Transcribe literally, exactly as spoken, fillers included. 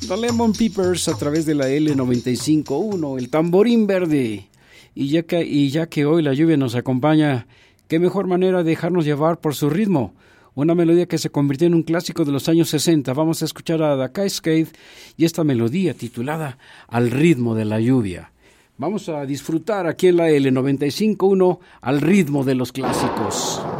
The Lemon Peppers a través de la L noventa y cinco punto uno, el tamborín verde. Y ya, que, y ya que hoy la lluvia nos acompaña, qué mejor manera de dejarnos llevar por su ritmo. Una melodía que se convirtió en un clásico de los años sesenta. Vamos a escuchar a The Cascade y esta melodía titulada Al ritmo de la lluvia. Vamos a disfrutar aquí en la L noventa y cinco punto uno al ritmo de los clásicos.